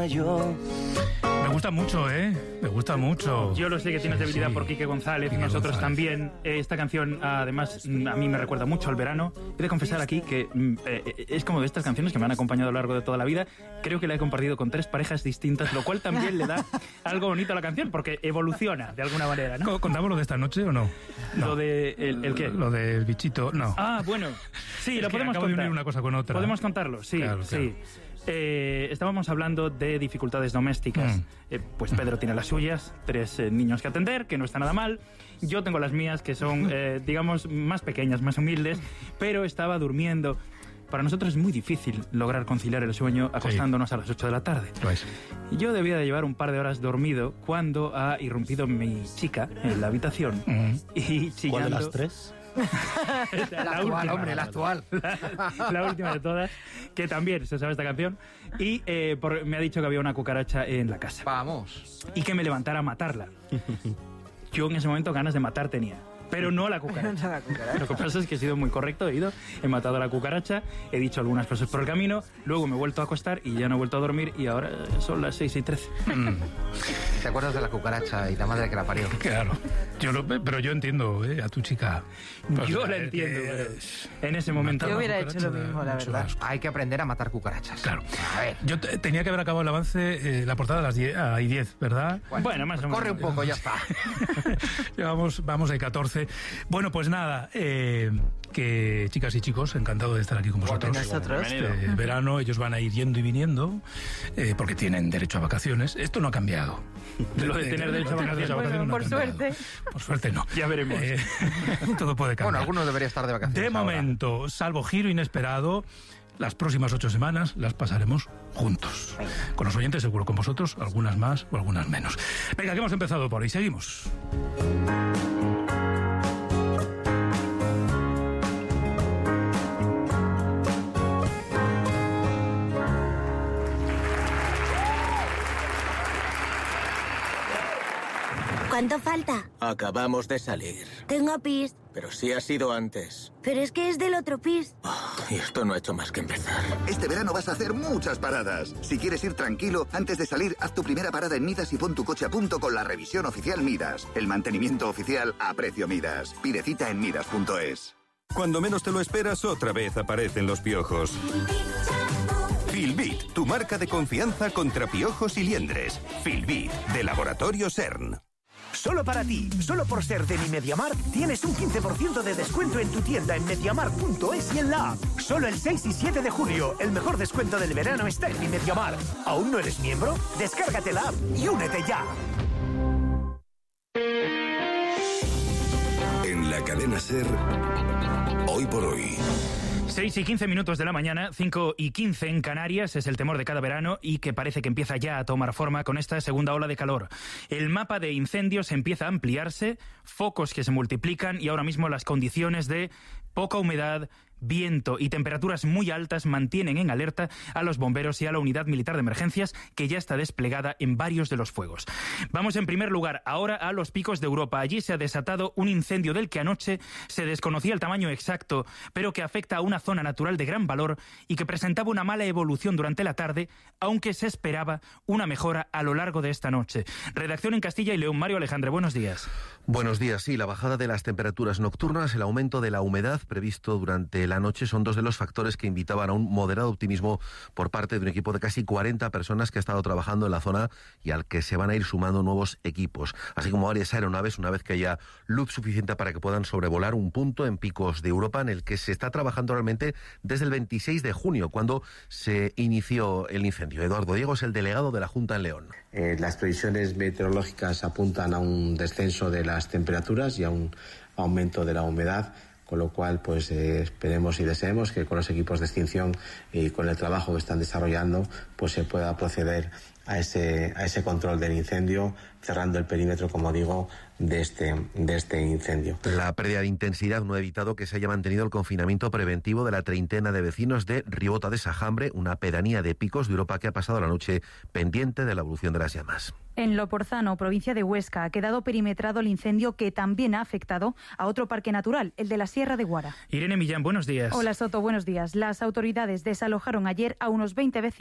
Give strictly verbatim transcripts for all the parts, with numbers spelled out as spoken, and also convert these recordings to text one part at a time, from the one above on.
mayo. Me gusta mucho, ¿eh? Me gusta mucho. Yo lo sé que tienes Sí, debilidad sí. por Quique González, Quique nosotros González. también. Eh, Esta canción, además, mm, a mí me recuerda mucho al verano. He de confesar aquí que mm, eh, es como de estas canciones que me han acompañado a lo largo de toda la vida. Creo que la he compartido con tres parejas distintas, lo cual también le da algo bonito a la canción, porque evoluciona de alguna manera, ¿no? ¿Contamos lo de esta noche o no? No. Lo de... ¿El, el qué? Lo del bichito, no. Ah, bueno. Sí, Es lo que podemos acabo de contar. unir una cosa con otra. Podemos contarlo, sí, Claro, sí. claro. Eh, estábamos hablando de dificultades domésticas. Mm. Eh, pues Pedro tiene las suyas, tres eh, niños que atender, que no está nada mal. Yo tengo las mías, que son, eh, digamos, más pequeñas, más humildes, pero estaba durmiendo. Para nosotros es muy difícil lograr conciliar el sueño acostándonos sí. a las ocho de la tarde. Pues. Yo debía de llevar un par de horas dormido cuando ha irrumpido mi chica en la habitación Mm. y chillando... ¿Cuál de las tres? la, La actual, hombre, la actual. La, la última de todas, que también se sabe esta canción. Y eh, por, me ha dicho que había una cucaracha en la casa. Vamos. Y que me levantara a matarla. Yo en ese momento ganas de matar tenía. Pero no a la cucaracha. La cucaracha. Lo que pasa es que he sido muy correcto, he ido, he matado a la cucaracha, he dicho algunas cosas por el camino, luego me he vuelto a acostar y ya no he vuelto a dormir y ahora son las seis y trece. Mm. ¿Te acuerdas de la cucaracha y la madre que la parió? Claro. Yo lo, pero yo entiendo, ¿eh? A tu chica. Pues, Yo la eh, entiendo, eh, pero en ese momento... Yo no. hubiera hecho lo mismo, la mucho verdad. asco. Hay que aprender a matar cucarachas. Claro. A ver. Yo te- tenía que haber acabado el avance, eh, la portada a las diez, a diez, ¿verdad? Bueno, más o menos. Corre un poco, ya está. Llevamos, vamos de catorce. Bueno, pues nada, eh, que chicas y chicos, encantado de estar aquí con vosotros. Nosotros. Este verano ellos van a ir yendo y viniendo, eh, porque tienen derecho a vacaciones. Esto no ha cambiado. Lo de tener derecho a vacaciones. no ha por cambiado. suerte. Por suerte no. Ya veremos. Eh, todo puede cambiar. Bueno, algunos deberían estar de vacaciones. De ahora. momento, salvo giro inesperado, las próximas ocho semanas las pasaremos juntos. Con los oyentes seguro, con vosotros, algunas más o algunas menos. Venga, que hemos empezado por ahí, seguimos. ¿Cuánto falta? Acabamos de salir. Tengo pis. Pero sí ha sido antes. Pero es que es del otro pis. Oh, y esto no ha hecho más que empezar. Este verano vas a hacer muchas paradas. Si quieres ir tranquilo, antes de salir, haz tu primera parada en Midas y pon tu coche a punto con la revisión oficial Midas. El mantenimiento oficial a precio Midas. Pide cita en midas punto es. Cuando menos te lo esperas, otra vez aparecen los piojos. Filbit, tu marca de confianza contra piojos y liendres. Filbit, de Laboratorio CERN. Solo para ti, solo por ser de mi MediaMarkt, tienes un quince por ciento de descuento en tu tienda en mediamarkt punto es y en la app. Solo el seis y siete de julio, el mejor descuento del verano está en mi MediaMarkt. ¿Aún no eres miembro? Descárgate la app y únete ya. En la cadena SER, hoy por hoy. seis y quince minutos de la mañana, cinco y quince en Canarias, es el temor de cada verano y que parece que empieza ya a tomar forma con esta segunda ola de calor. El mapa de incendios empieza a ampliarse, focos que se multiplican y ahora mismo las condiciones de poca humedad, viento y temperaturas muy altas mantienen en alerta a los bomberos y a la unidad militar de emergencias que ya está desplegada en varios de los fuegos. Vamos en primer lugar ahora a los picos de Europa. Allí se ha desatado un incendio del que anoche se desconocía el tamaño exacto, pero que afecta a una zona natural de gran valor y que presentaba una mala evolución durante la tarde, aunque se esperaba una mejora a lo largo de esta noche. Redacción en Castilla y León, Mario Alejandre, buenos días. Buenos días, sí, la bajada de las temperaturas nocturnas, el aumento de la humedad previsto durante la noche son dos de los factores que invitaban a un moderado optimismo por parte de un equipo de casi cuarenta personas que ha estado trabajando en la zona y al que se van a ir sumando nuevos equipos, así como varias aeronaves una vez que haya luz suficiente para que puedan sobrevolar un punto en picos de Europa en el que se está trabajando realmente desde el veintiséis de junio, cuando se inició el incendio. Eduardo Diego es el delegado de la Junta en León. Eh, las previsiones meteorológicas apuntan a un descenso de las temperaturas y a un aumento de la humedad, con lo cual pues eh, esperemos y deseemos que con los equipos de extinción y con el trabajo que están desarrollando pues se pueda proceder a ese a ese control del incendio, cerrando el perímetro, como digo, de este de este incendio. La pérdida de intensidad no ha evitado que se haya mantenido el confinamiento preventivo de la treintena de vecinos de Ribota de Sajambre, una pedanía de Picos de Europa que ha pasado la noche pendiente de la evolución de las llamas. En Loporzano, provincia de Huesca, ha quedado perimetrado el incendio que también ha afectado a otro parque natural, el de la Sierra de Guara. Irene Millán, buenos días. Hola Soto, buenos días. Las autoridades desalojaron ayer a unos veinte vecinos de dos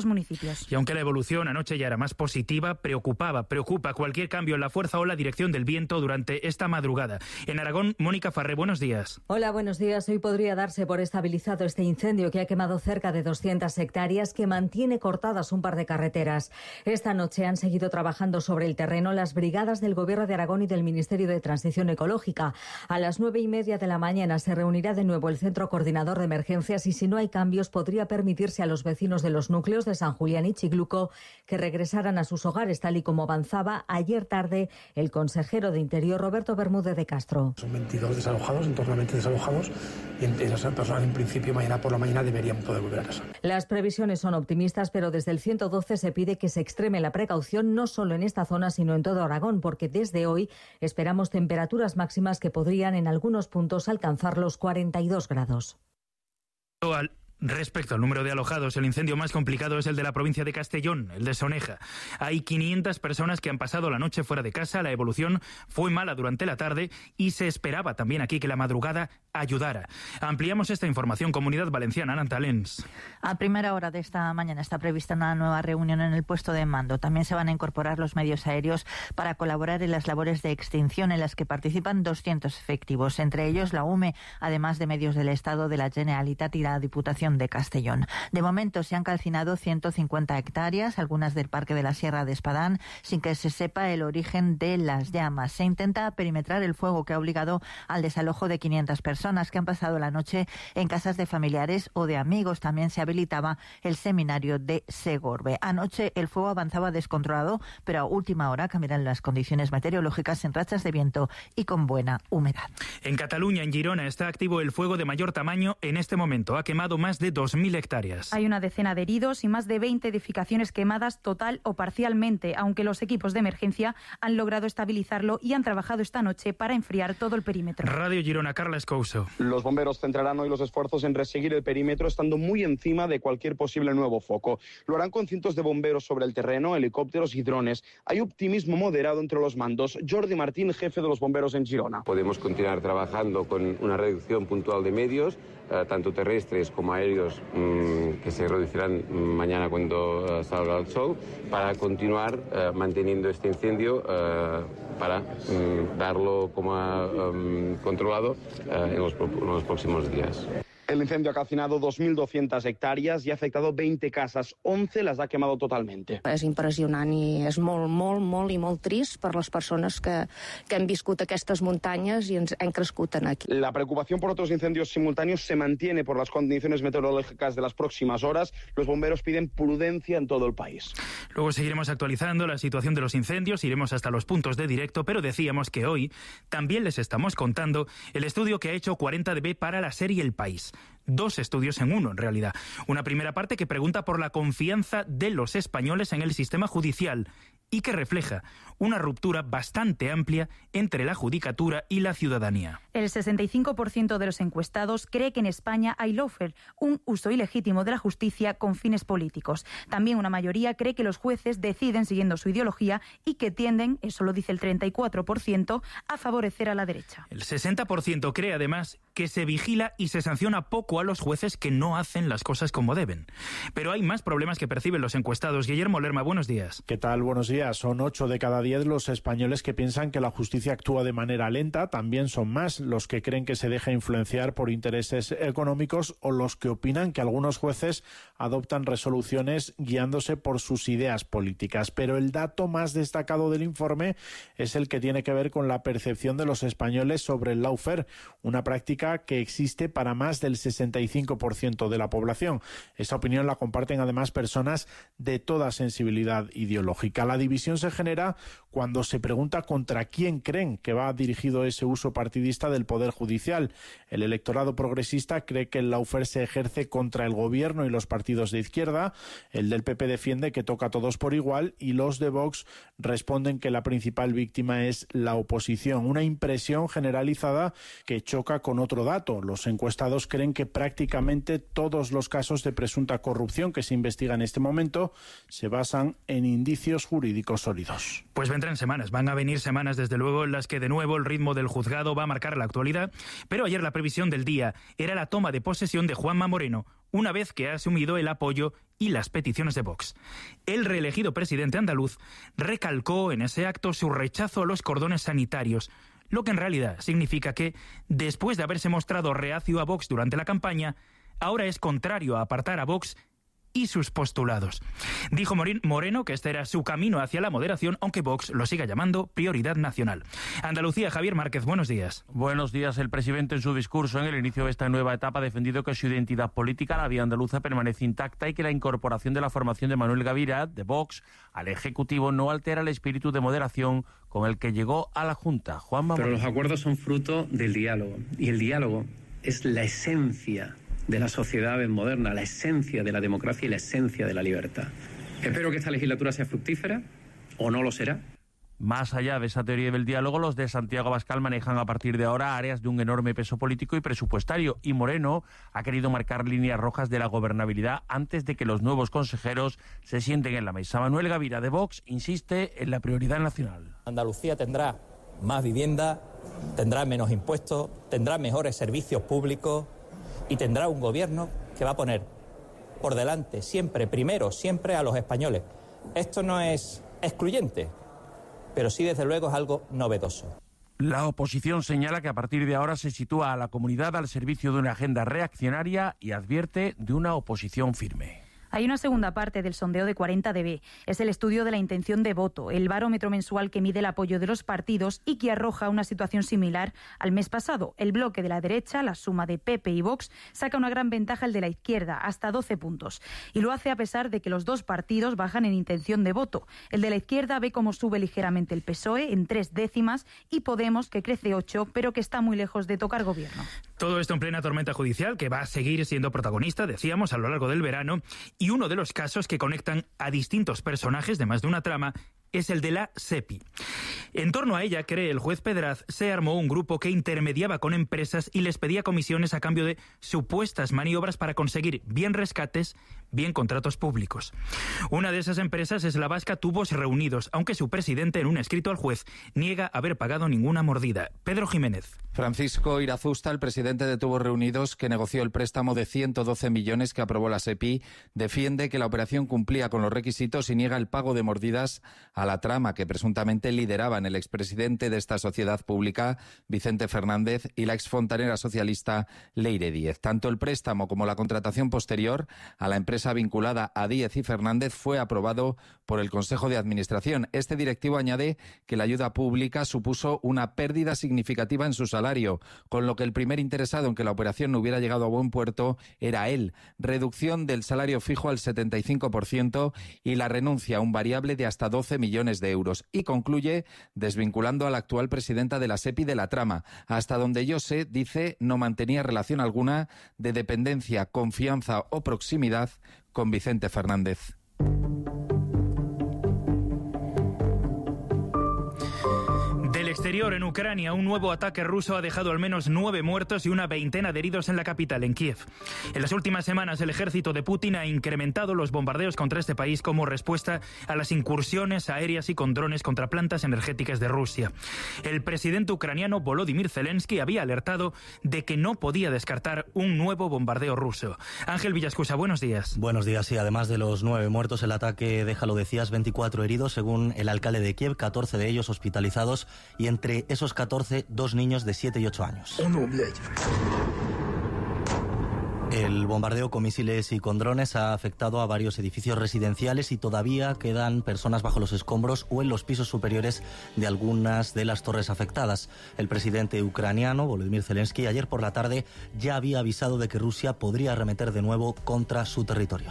municipios. Y aunque la evolución anoche ya era más positiva, preocupaba, preocupa cualquier cambio en la fuerza o la dirección del viento durante esta madrugada. En Aragón, Mónica Farré, buenos días. Hola, buenos días. Hoy podría darse por estabilizado este incendio que ha quemado cerca de doscientas hectáreas, que mantiene cortadas un par de carreteras. Esta noche han seguido trabajando sobre el terreno las brigadas del Gobierno de Aragón y del Ministerio de Transición Ecológica. A las nueve y media de la mañana se reunirá de nuevo el Centro Coordinador de Emergencias y, si no hay cambios, podría permitirse a los vecinos de los núcleos de San Julián y Chigluco que regresaran a sus hogares, tal y como avanzaba ayer tarde el consejero de Interior, Roberto Bermúdez de Castro. Son veintidós desalojados, en torno a veinte desalojados, y esas personas en principio mañana por la mañana deberían poder volver a casa. Las previsiones son optimistas, pero desde el ciento doce se pide que se extreme la precaución no solo en esta zona, sino en todo Aragón, porque desde hoy esperamos temperaturas máximas que podrían en algunos puntos alcanzar los cuarenta y dos grados. Respecto al número de alojados, el incendio más complicado es el de la provincia de Castellón, el de Soneja. Hay quinientas personas que han pasado la noche fuera de casa, la evolución fue mala durante la tarde y se esperaba también aquí que la madrugada ayudara. Ampliamos esta información. Comunidad Valenciana, Nantalens. A primera hora de esta mañana está prevista una nueva reunión en el puesto de mando. También se van a incorporar los medios aéreos para colaborar en las labores de extinción en las que participan doscientos efectivos, entre ellos la U M E, además de medios del Estado, de la Generalitat y la Diputación de Castellón. De momento se han calcinado ciento cincuenta hectáreas, algunas del Parque de la Sierra de Espadán, sin que se sepa el origen de las llamas. Se intenta perimetrar el fuego que ha obligado al desalojo de quinientas personas que han pasado la noche en casas de familiares o de amigos. También se habilitaba el seminario de Segorbe. Anoche el fuego avanzaba descontrolado, pero a última hora cambiarán las condiciones meteorológicas en rachas de viento y con buena humedad. En Cataluña, en Girona, está activo el fuego de mayor tamaño en este momento. Ha quemado más de dos mil hectáreas. Hay una decena de heridos y más de veinte edificaciones quemadas total o parcialmente, aunque los equipos de emergencia han logrado estabilizarlo y han trabajado esta noche para enfriar todo el perímetro. Radio Girona, Carla Escouso. Los bomberos centrarán hoy los esfuerzos en reseguir el perímetro, estando muy encima de cualquier posible nuevo foco. Lo harán con cientos de bomberos sobre el terreno, helicópteros y drones. Hay optimismo moderado entre los mandos. Jordi Martín, jefe de los bomberos en Girona. Podemos continuar trabajando con una reducción puntual de medios, eh, tanto terrestres como aéreos, mmm, que se reducirán mañana cuando uh, salga el sol, para continuar uh, manteniendo este incendio, uh, para um, darlo como um, controlado uh, en, los, en los próximos días. El incendio ha calcinado dos mil doscientas hectàrees i ha afectado veinte casas. once las ha quemado totalmente. És impressionant i és molt, molt, molt i molt trist per les persones que, que han viscut aquestes muntanyes i ens han crescut aquí. La preocupación por otros incendios simultáneos se mantiene por las condiciones meteorológicas de las próximas horas. Los bomberos piden prudencia en todo el país. Luego seguiremos actualizando la situación de los incendios, iremos hasta los puntos de directo, pero decíamos que hoy también les estamos contando el estudio que ha hecho cuarenta D B para la serie El País. Dos estudios en uno, en realidad. Una primera parte que pregunta por la confianza de los españoles en el sistema judicial y que refleja una ruptura bastante amplia entre la judicatura y la ciudadanía. El sesenta y cinco por ciento de los encuestados cree que en España hay lawfare, un uso ilegítimo de la justicia con fines políticos. También una mayoría cree que los jueces deciden siguiendo su ideología y que tienden, eso lo dice el treinta y cuatro por ciento, a favorecer a la derecha. El sesenta por ciento cree además que se vigila y se sanciona poco a los jueces que no hacen las cosas como deben. Pero hay más problemas que perciben los encuestados. Guillermo Lerma, buenos días. ¿Qué tal? Buenos días. Son ocho de cada diez los españoles que piensan que la justicia actúa de manera lenta. También son más los que creen que se deja influenciar por intereses económicos o los que opinan que algunos jueces adoptan resoluciones guiándose por sus ideas políticas. Pero el dato más destacado del informe es el que tiene que ver con la percepción de los españoles sobre el lawfare, una práctica que existe para más del sesenta y cinco por ciento de la población. Esta opinión la comparten además personas de toda sensibilidad ideológica. La división se genera cuando se pregunta contra quién creen que va dirigido ese uso partidista del Poder Judicial. El electorado progresista cree que el lawfare se ejerce contra el gobierno y los partidos de izquierda. El del P P defiende que toca a todos por igual y los de Vox responden que la principal víctima es la oposición. Una impresión generalizada que choca con otro dato. Los encuestados creen que prácticamente todos los casos de presunta corrupción que se investigan en este momento se basan en indicios jurídicos sólidos. Pues vendrán semanas, van a venir semanas desde luego en las que de nuevo el ritmo del juzgado va a marcar la actualidad, pero ayer la previsión del día era la toma de posesión de Juanma Moreno, una vez que ha asumido el apoyo y las peticiones de Vox. El reelegido presidente andaluz recalcó en ese acto su rechazo a los cordones sanitarios, lo que en realidad significa que, después de haberse mostrado reacio a Vox durante la campaña, ahora es contrario a apartar a Vox y sus postulados. Dijo Moreno que este era su camino hacia la moderación, aunque Vox lo siga llamando prioridad nacional. Andalucía, Javier Márquez, buenos días. Buenos días. El presidente en su discurso en el inicio de esta nueva etapa ha defendido que su identidad política, la vía andaluza, permanece intacta y que la incorporación de la formación de Manuel Gavira, de Vox, al Ejecutivo no altera el espíritu de moderación con el que llegó a la Junta. Juanma Pero Moreno. Los acuerdos son fruto del diálogo, y el diálogo es la esencia de la sociedad moderna, la esencia de la democracia y la esencia de la libertad. Espero que esta legislatura sea fructífera, o no lo será. Más allá de esa teoría del diálogo, los de Santiago Abascal manejan a partir de ahora áreas de un enorme peso político y presupuestario, y Moreno ha querido marcar líneas rojas de la gobernabilidad antes de que los nuevos consejeros se sienten en la mesa. Manuel Gavira, de Vox, insiste en la prioridad nacional. Andalucía tendrá más vivienda, tendrá menos impuestos, tendrá mejores servicios públicos y tendrá un gobierno que va a poner por delante siempre, primero, siempre a los españoles. Esto no es excluyente, pero sí desde luego es algo novedoso. La oposición señala que a partir de ahora se sitúa a la comunidad al servicio de una agenda reaccionaria y advierte de una oposición firme. Hay una segunda parte del sondeo de cuarenta D B. Es el estudio de la intención de voto, el barómetro mensual que mide el apoyo de los partidos y que arroja una situación similar al mes pasado. El bloque de la derecha, la suma de P P y Vox, saca una gran ventaja el de la izquierda, hasta doce puntos. Y lo hace a pesar de que los dos partidos bajan en intención de voto. El de la izquierda ve cómo sube ligeramente el P S O E en tres décimas y Podemos, que crece ocho, pero que está muy lejos de tocar gobierno. Todo esto en plena tormenta judicial que va a seguir siendo protagonista, decíamos, a lo largo del verano. Y uno de los casos que conectan a distintos personajes de más de una trama es el de la SEPI. En torno a ella, cree el juez Pedraz, se armó un grupo que intermediaba con empresas y les pedía comisiones a cambio de supuestas maniobras para conseguir bien rescates, bien contratos públicos. Una de esas empresas es la vasca Tubos Reunidos, aunque su presidente, en un escrito al juez, niega haber pagado ninguna mordida. Pedro Jiménez. Francisco Irazusta, el presidente de Tubos Reunidos, que negoció el préstamo de ciento doce millones que aprobó la SEPI, defiende que la operación cumplía con los requisitos y niega el pago de mordidas a la trama que presuntamente lideraban el expresidente de esta sociedad pública, Vicente Fernández, y la exfontanera socialista Leire Díez. Tanto el préstamo como la contratación posterior a la empresa vinculada a Díez y Fernández fue aprobado por el Consejo de Administración. Este directivo añade que la ayuda pública supuso una pérdida significativa en su salario, con lo que el primer interesado en que la operación no hubiera llegado a buen puerto era él. Reducción del salario fijo al setenta y cinco por ciento y la renuncia a un variable de hasta doce millones de euros. Y concluye desvinculando a la actual presidenta de la SEPI de la trama. Hasta donde yo sé, dice, no mantenía relación alguna de dependencia, confianza o proximidad con Vicente Fernández. Del exterior, en Ucrania, un nuevo ataque ruso ha dejado al menos nueve muertos y una veintena de heridos en la capital, en Kiev. En las últimas semanas, el ejército de Putin ha incrementado los bombardeos contra este país como respuesta a las incursiones aéreas y con drones contra plantas energéticas de Rusia. El presidente ucraniano Volodymyr Zelensky había alertado de que no podía descartar un nuevo bombardeo ruso. Ángel Villascusa, buenos días. Buenos días, sí. Además de los nueve muertos, el ataque deja, lo decías, veinticuatro heridos, según el alcalde de Kiev, catorce de ellos hospitalizados y entre esos catorce, dos niños de siete y ocho años. El bombardeo con misiles y con drones ha afectado a varios edificios residenciales y todavía quedan personas bajo los escombros o en los pisos superiores de algunas de las torres afectadas. El presidente ucraniano, Volodymyr Zelensky, ayer por la tarde ya había avisado de que Rusia podría arremeter de nuevo contra su territorio.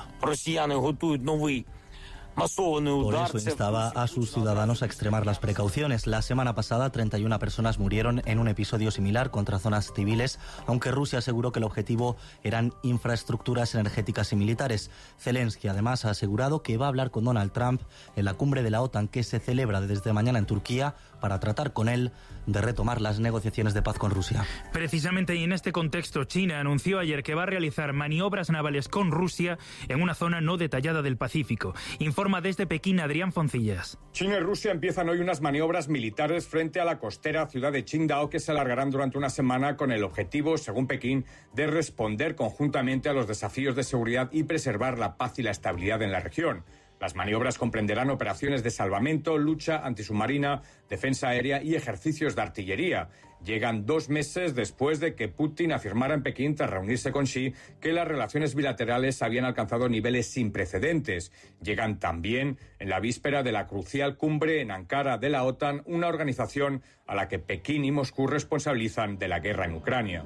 Por eso instaba a sus ciudadanos a extremar las precauciones. La semana pasada, treinta y una personas murieron en un episodio similar contra zonas civiles, aunque Rusia aseguró que el objetivo eran infraestructuras energéticas y militares. Zelensky, además, ha asegurado que va a hablar con Donald Trump en la cumbre de la OTAN que se celebra desde mañana en Turquía para tratar con él de retomar las negociaciones de paz con Rusia. Precisamente, y en este contexto, China anunció ayer que va a realizar maniobras navales con Rusia en una zona no detallada del Pacífico. Informa informa desde Pekín Adrián Foncillas. China y Rusia empiezan hoy unas maniobras militares frente a la costera ciudad de Qingdao que se alargarán durante una semana con el objetivo, según Pekín, de responder conjuntamente a los desafíos de seguridad y preservar la paz y la estabilidad en la región. Las maniobras comprenderán operaciones de salvamento, lucha antisubmarina, defensa aérea y ejercicios de artillería. Llegan dos meses después de que Putin afirmara en Pekín, tras reunirse con Xi, que las relaciones bilaterales habían alcanzado niveles sin precedentes. Llegan también en la víspera de la crucial cumbre en Ankara de la OTAN, una organización a la que Pekín y Moscú responsabilizan de la guerra en Ucrania.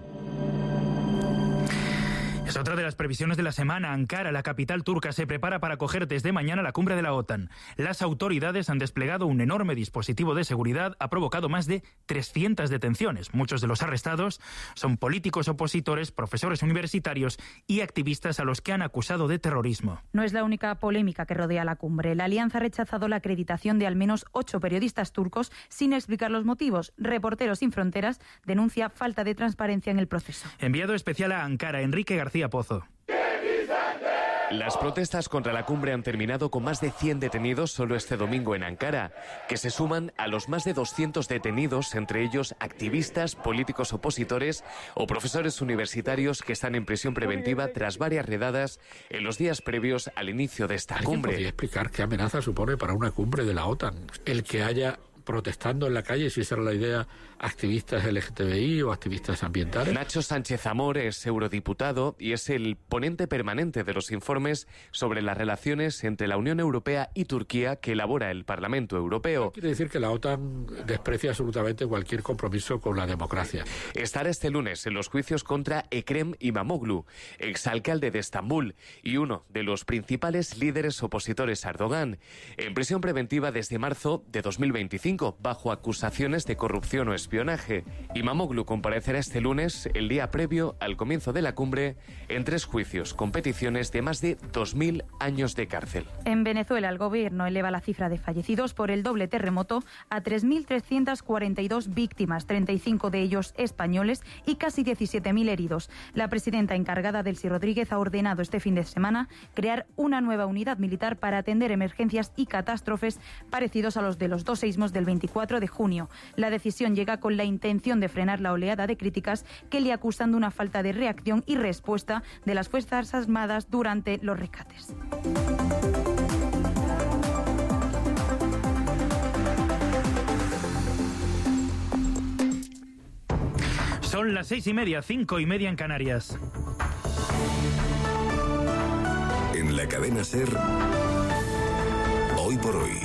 Es otra de las previsiones de la semana. Ankara, la capital turca, se prepara para acoger desde mañana la cumbre de la OTAN. Las autoridades han desplegado un enorme dispositivo de seguridad, ha provocado más de trescientas detenciones. Muchos de los arrestados son políticos opositores, profesores universitarios y activistas a los que han acusado de terrorismo. No es la única polémica que rodea la cumbre. La Alianza ha rechazado la acreditación de al menos ocho periodistas turcos sin explicar los motivos. Reporteros Sin Fronteras denuncia falta de transparencia en el proceso. Enviado especial a Ankara, Enrique García Pozo. Las protestas contra la cumbre han terminado con más de cien detenidos solo este domingo en Ankara, que se suman a los más de doscientos detenidos, entre ellos activistas, políticos opositores o profesores universitarios que están en prisión preventiva tras varias redadas en los días previos al inicio de esta cumbre. ¿Podría explicar qué amenaza supone para una cumbre de la OTAN el que haya protestando en la calle, si esa era la idea, activistas L G T B I o activistas ambientales? Nacho Sánchez Amor es eurodiputado y es el ponente permanente de los informes sobre las relaciones entre la Unión Europea y Turquía que elabora el Parlamento Europeo. Quiere decir que la OTAN desprecia absolutamente cualquier compromiso con la democracia. Estará este lunes en los juicios contra Ekrem İmamoğlu, exalcalde de Estambul y uno de los principales líderes opositores a Erdogan, en prisión preventiva desde marzo de dos mil veinticinco bajo acusaciones de corrupción o espionaje. İmamoğlu comparecerá este lunes, el día previo al comienzo de la cumbre, en tres juicios con peticiones de más de dos mil años de cárcel. En Venezuela, el gobierno eleva la cifra de fallecidos por el doble terremoto a tres mil trescientas cuarenta y dos víctimas, treinta y cinco de ellos españoles y casi diecisiete mil heridos. La presidenta encargada, Delcy Rodríguez, ha ordenado este fin de semana crear una nueva unidad militar para atender emergencias y catástrofes parecidos a los de los dos seísmos del veinticuatro de junio. La decisión llega con la intención de frenar la oleada de críticas que le acusan de una falta de reacción y respuesta de las Fuerzas Armadas durante los rescates. Son las seis y media, cinco y media en Canarias. En la cadena SER, hoy por hoy.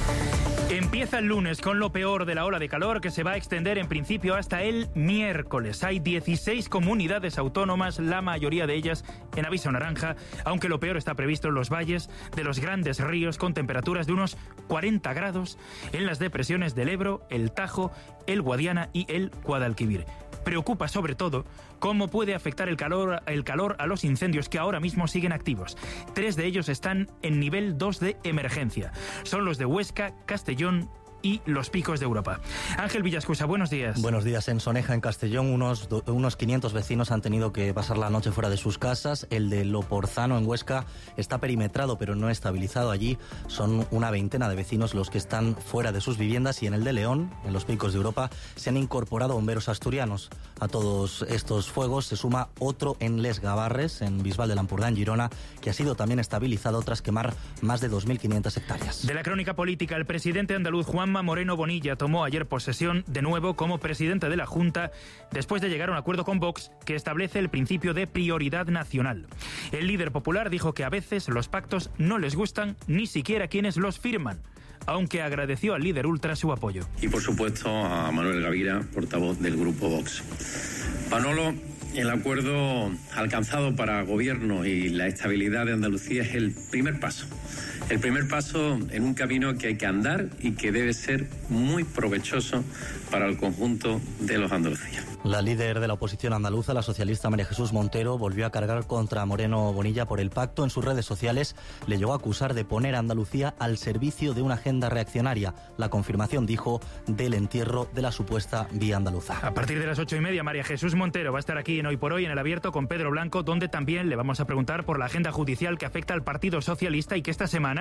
Empieza el lunes con lo peor de la ola de calor que se va a extender en principio hasta el miércoles. Hay dieciséis comunidades autónomas, la mayoría de ellas en aviso naranja, aunque lo peor está previsto en los valles de los grandes ríos con temperaturas de unos cuarenta grados en las depresiones del Ebro, el Tajo, el Guadiana y el Guadalquivir. Preocupa sobre todo cómo puede afectar el calor, el calor a los incendios que ahora mismo siguen activos. Tres de ellos están en nivel dos de emergencia. Son los de Huesca, Castellón y Los Picos de Europa. Ángel Villascusa, buenos días. Buenos días. En Soneja, en Castellón, unos, unos quinientos vecinos han tenido que pasar la noche fuera de sus casas. El de Loporzano, en Huesca, está perimetrado pero no estabilizado. Allí son una veintena de vecinos los que están fuera de sus viviendas, y en el de León, en Los Picos de Europa, se han incorporado bomberos asturianos. A todos estos fuegos se suma otro en Les Gavarres, en Bisbal del Ampurdá, en Girona, que ha sido también estabilizado tras quemar más de dos mil quinientas hectáreas. De la crónica política, el presidente andaluz Juanma Moreno Bonilla tomó ayer posesión de nuevo como presidente de la Junta después de llegar a un acuerdo con Vox que establece el principio de prioridad nacional. El líder popular dijo que a veces los pactos no les gustan ni siquiera quienes los firman, aunque agradeció al líder ultra su apoyo. Y por supuesto a Manuel Gavira, portavoz del grupo Vox. Manolo, el acuerdo alcanzado para el gobierno y la estabilidad de Andalucía es el primer paso. El primer paso en un camino que hay que andar y que debe ser muy provechoso para el conjunto de los andalucíes. La líder de la oposición andaluza, la socialista María Jesús Montero, volvió a cargar contra Moreno Bonilla por el pacto. En sus redes sociales le llegó a acusar de poner a Andalucía al servicio de una agenda reaccionaria. La confirmación, dijo, del entierro de la supuesta vía andaluza. A partir de las ocho y media, María Jesús Montero va a estar aquí en Hoy por Hoy, en El Abierto, con Pedro Blanco, donde también le vamos a preguntar por la agenda judicial que afecta al Partido Socialista y que esta semana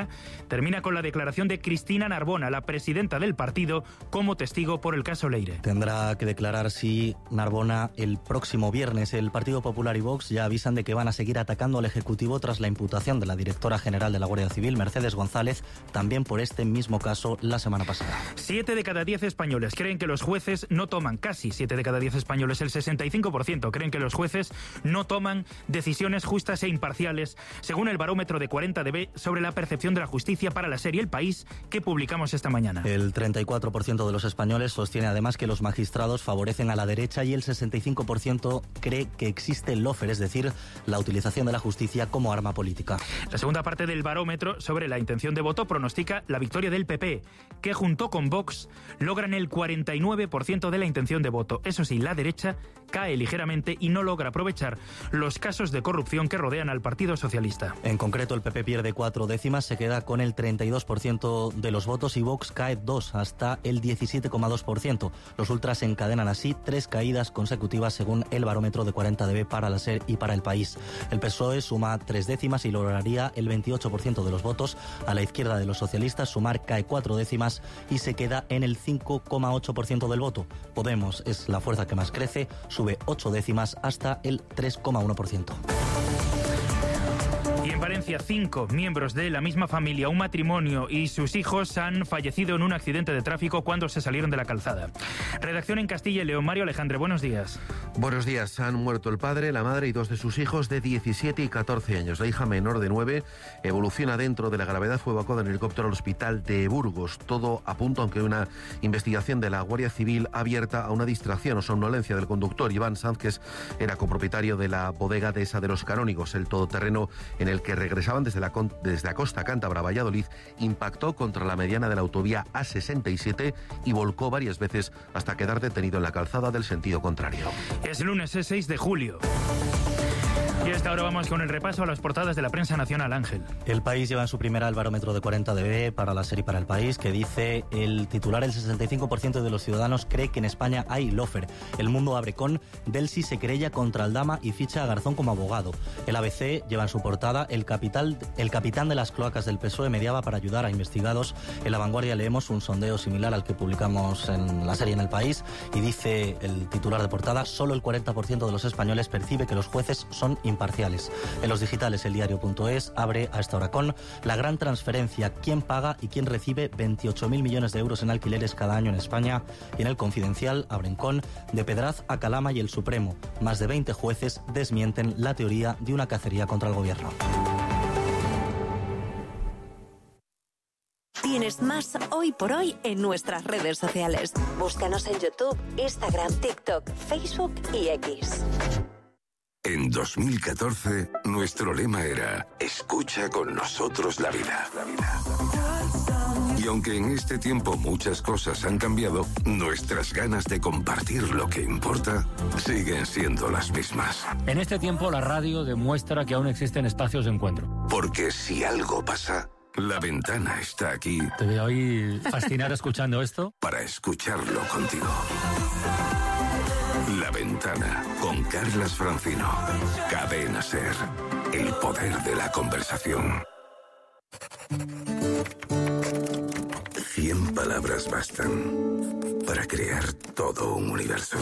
mañana termina con la declaración de Cristina Narbona, la presidenta del partido, como testigo por el caso Leire. Tendrá que declarar sí Narbona el próximo viernes. El Partido Popular y Vox ya avisan de que van a seguir atacando al Ejecutivo tras la imputación de la directora general de la Guardia Civil, Mercedes González, también por este mismo caso la semana pasada. Siete de cada diez españoles creen que los jueces no toman, casi siete de cada diez españoles, el sesenta y cinco por ciento creen que los jueces no toman decisiones justas e imparciales, según el barómetro de cuarenta D B sobre la percepción de la justicia para la serie El País, que publicamos esta mañana. El treinta y cuatro por ciento de los españoles sostiene además que los magistrados favorecen a la derecha y el sesenta y cinco por ciento cree que existe el lawfare, es decir, la utilización de la justicia como arma política. La segunda parte del barómetro sobre la intención de voto pronostica la victoria del P P, que junto con Vox logran el cuarenta y nueve por ciento de la intención de voto. Eso sí, la derecha cae ligeramente y no logra aprovechar los casos de corrupción que rodean al Partido Socialista. En concreto, el P P pierde cuatro décimas, se queda con el treinta y dos por ciento de los votos y Vox cae dos, hasta el diecisiete coma dos por ciento. Los ultras encadenan así tres caídas consecutivas según el barómetro de cuarenta D B para la SER y para El País. El P S O E suma tres décimas y lograría el veintiocho por ciento de los votos. A la izquierda de los socialistas, Sumar cae cuatro décimas y se queda en el cinco coma ocho por ciento del voto. Podemos es la fuerza que más crece, sube ocho décimas hasta el tres coma uno por ciento. Y en Valencia, cinco miembros de la misma familia, un matrimonio y sus hijos han fallecido en un accidente de tráfico cuando se salieron de la calzada. Redacción en Castilla y León. Mario Alejandre, buenos días. Buenos días. Han muerto el padre, la madre y dos de sus hijos de diecisiete y catorce años. La hija menor de nueve evoluciona dentro de la gravedad. Fue evacuada en helicóptero al hospital de Burgos. Todo a punto, aunque una investigación de la Guardia Civil abierta a una distracción o somnolencia del conductor Iván Sanz, que era copropietario de la bodega de esa de los Canónigos. El todoterreno en el que regresaban desde la, desde la costa cántabra a Valladolid impactó contra la mediana de la autovía A sesenta y siete y volcó varias veces hasta quedar detenido en la calzada del sentido contrario. Es lunes, es seis de julio. Y hasta ahora vamos con el repaso a las portadas de la prensa nacional, Ángel. El País lleva en su primera el barómetro de cuarenta D B para la serie para El País, que dice el titular: el sesenta y cinco por ciento de los ciudadanos cree que en España hay lawfare. El Mundo abre con Delsi se querella contra Aldama y ficha a Garzón como abogado. El A B C lleva en su portada el, capital, el capitán de las cloacas del P S O E mediaba para ayudar a investigados. En La Vanguardia leemos un sondeo similar al que publicamos en la serie en El País y dice el titular de portada: solo el cuarenta por ciento de los españoles percibe que los jueces son imparciales. En los digitales, el diario punto es abre a esta hora con la gran transferencia, quién paga y quién recibe veintiocho mil millones de euros en alquileres cada año en España. Y en el Confidencial abren con de Pedraz a Calama y el Supremo. Más de veinte jueces desmienten la teoría de una cacería contra el gobierno. Tienes más Hoy por Hoy en nuestras redes sociales. Búscanos en YouTube, Instagram, TikTok, Facebook y X. En dos mil catorce, nuestro lema era escucha con nosotros la vida. La vida. Y aunque en este tiempo muchas cosas han cambiado, nuestras ganas de compartir lo que importa siguen siendo las mismas. En este tiempo la radio demuestra que aún existen espacios de encuentro. Porque si algo pasa, La Ventana está aquí. Te veo ahí fascinado escuchando esto. Para escucharlo contigo. La Ventana, con Carlas Francino. Cadena SER. El poder de la conversación. Cien palabras bastan para crear todo un universo.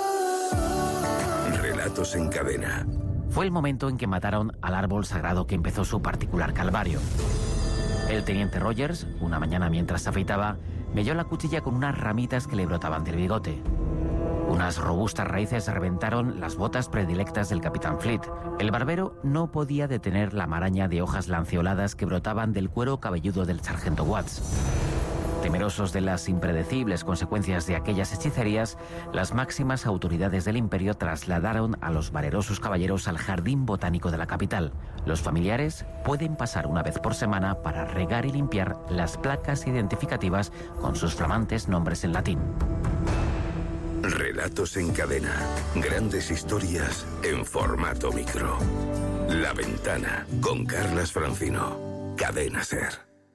Relatos en cadena. Fue el momento en que mataron al árbol sagrado que empezó su particular calvario. El teniente Rogers, una mañana mientras se afeitaba, melló la cuchilla con unas ramitas que le brotaban del bigote. Unas robustas raíces reventaron las botas predilectas del capitán Fleet. El barbero no podía detener la maraña de hojas lanceoladas que brotaban del cuero cabelludo del sargento Watts. Temerosos de las impredecibles consecuencias de aquellas hechicerías, las máximas autoridades del imperio trasladaron a los valerosos caballeros al jardín botánico de la capital. Los familiares pueden pasar una vez por semana para regar y limpiar las placas identificativas con sus flamantes nombres en latín. Relatos en cadena. Grandes historias en formato micro. La Ventana, con Carlas Francino. Cadena SER.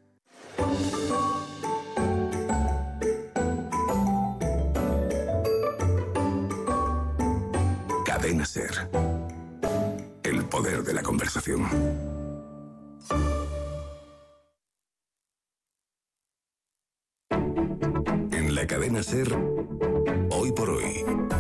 Cadena SER. El poder de la conversación. En la cadena SER, Hoy por Hoy.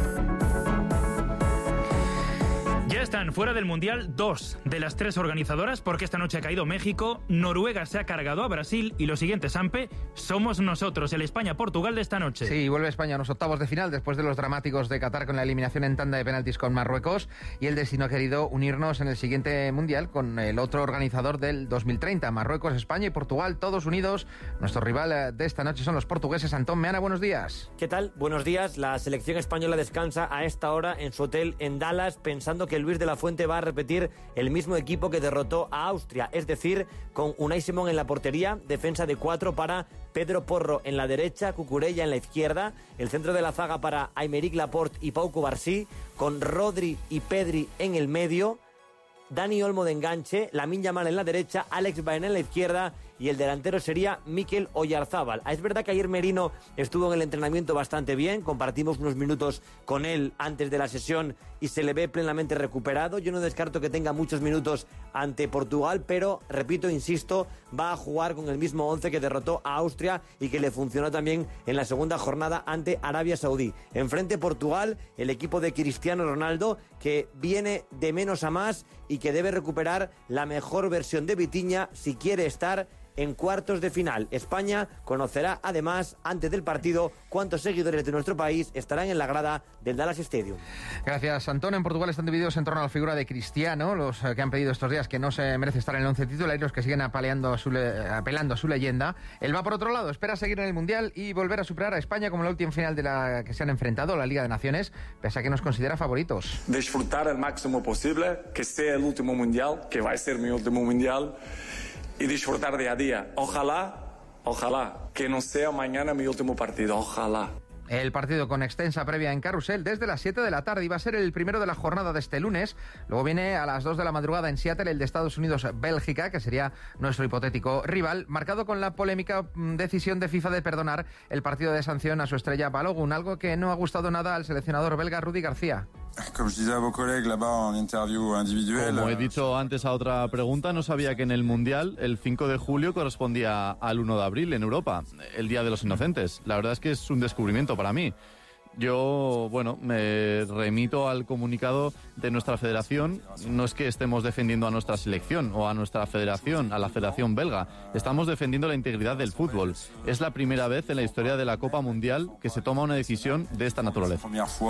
Ya están fuera del Mundial dos de las tres organizadoras, porque esta noche ha caído México, Noruega se ha cargado a Brasil y lo siguiente, Sampe, somos nosotros, el España-Portugal de esta noche. Sí, vuelve España a los octavos de final después de los dramáticos de Qatar con la eliminación en tanda de penaltis con Marruecos, y el destino ha querido unirnos en el siguiente Mundial con el otro organizador del dos mil treinta, Marruecos, España y Portugal, todos unidos. Nuestro rival de esta noche son los portugueses. Antón Meana, buenos días. ¿Qué tal? Buenos días. La selección española descansa a esta hora en su hotel en Dallas, pensando que Luis de la Fuente va a repetir el mismo equipo que derrotó a Austria, es decir, con Unai Simón en la portería, defensa de cuatro para Pedro Porro en la derecha, Cucurella en la izquierda, el centro de la zaga para Aymeric Laporte y Pau Cubarsí, con Rodri y Pedri en el medio, Dani Olmo de enganche, Lamine Yamal en la derecha, Alex Baena en la izquierda y el delantero sería Mikel Oyarzábal. Es verdad que ayer Merino estuvo en el entrenamiento bastante bien, compartimos unos minutos con él antes de la sesión y se le ve plenamente recuperado. Yo no descarto que tenga muchos minutos ante Portugal, pero, repito, insisto, va a jugar con el mismo once que derrotó a Austria y que le funcionó también en la segunda jornada ante Arabia Saudí. Enfrente Portugal, el equipo de Cristiano Ronaldo, que viene de menos a más y que debe recuperar la mejor versión de Vitinha si quiere estar en cuartos de final. España conocerá además antes del partido cuántos seguidores de nuestro país estarán en la grada del Dallas Stadium. Gracias, Antón. En Portugal están divididos en torno a la figura de Cristiano, los que han pedido estos días que no se merece estar en el once titular y los que siguen apaleando a su le- apelando a su leyenda. Él va por otro lado, espera seguir en el Mundial y volver a superar a España como en la última final de la que se han enfrentado, la Liga de Naciones, pese a que nos considera favoritos. Disfrutar al máximo posible, que sea el último Mundial, que va a ser mi último Mundial, y disfrutar día a día. Ojalá, ojalá, que no sea mañana mi último partido, ojalá. El partido con extensa previa en Carrusel desde las siete de la tarde iba a ser el primero de la jornada de este lunes. Luego viene a las dos de la madrugada en Seattle el de Estados Unidos-Bélgica, que sería nuestro hipotético rival, marcado con la polémica decisión de FIFA de perdonar el partido de sanción a su estrella Balogun, algo que no ha gustado nada al seleccionador belga Rudy García. Como he dicho antes a otra pregunta, no sabía que en el Mundial el cinco de julio correspondía al uno de abril en Europa, el Día de los Inocentes. La verdad es que es un descubrimiento para mí. Yo, bueno, me remito al comunicado de nuestra federación. No es que estemos defendiendo a nuestra selección o a nuestra federación, a la Federación Belga. Estamos defendiendo la integridad del fútbol. Es la primera vez en la historia de la Copa Mundial que se toma una decisión de esta naturaleza.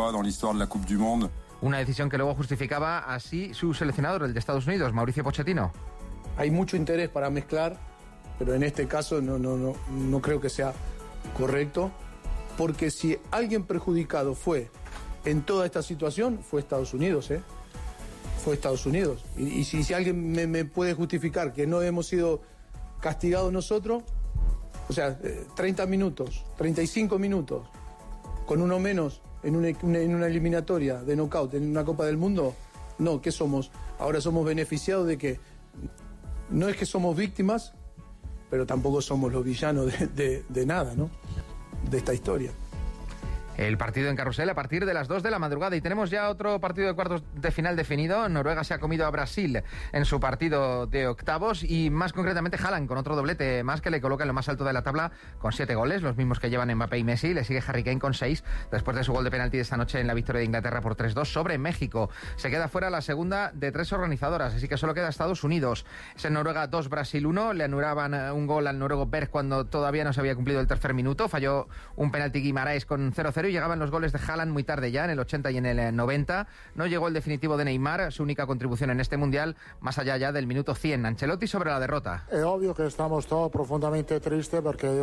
Una decisión que luego justificaba así su seleccionador, el de Estados Unidos, Mauricio Pochettino. Hay mucho interés para mezclar, pero en este caso no, no, no, no creo que sea correcto, porque si alguien perjudicado fue en toda esta situación, fue Estados Unidos, ¿eh? Fue Estados Unidos. Y, y si, si alguien me, me puede justificar que no hemos sido castigados nosotros, o sea, treinta minutos, treinta y cinco minutos, con uno menos en una, una, en una eliminatoria de knockout, en una Copa del Mundo, no, ¿qué somos? Ahora somos beneficiados de que no es que somos víctimas, pero tampoco somos los villanos de, de, de nada, ¿no? De esta historia. El partido en Carrusel a partir de las dos de la madrugada y tenemos ya otro partido de cuartos de final definido. Noruega se ha comido a Brasil en su partido de octavos y más concretamente Haaland con otro doblete más que le coloca en lo más alto de la tabla con siete goles, los mismos que llevan Mbappé y Messi. Le sigue Harry Kane con seis después de su gol de penalti de esta noche en la victoria de Inglaterra por tres dos sobre México. Se queda fuera la segunda de tres organizadoras, así que solo queda Estados Unidos. Es en Noruega dos, Brasil uno. Le anulaban un gol al noruego Berg cuando todavía no se había cumplido el tercer minuto. Falló un penalti Guimaraes con cero cero y llegaban los goles de Haaland muy tarde ya, en el ochenta y en el noventa. No llegó el definitivo de Neymar, su única contribución en este Mundial, más allá ya del minuto cien. Ancelotti sobre la derrota. Es obvio que estamos todos profundamente tristes porque